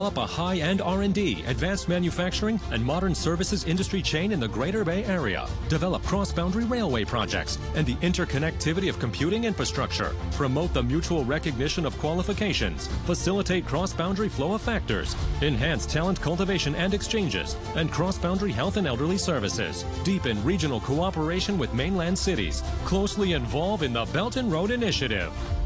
Up a high-end R&D, advanced manufacturing, and modern services industry chain in the Greater Bay Area. Develop cross-boundary railway projects and the interconnectivity of computing infrastructure. Promote the mutual recognition of qualifications. Facilitate cross-boundary flow of factors. Enhance talent cultivation and exchanges. And cross-boundary health and elderly services. Deepen regional cooperation with mainland cities. Closely involve in the Belt and Road Initiative.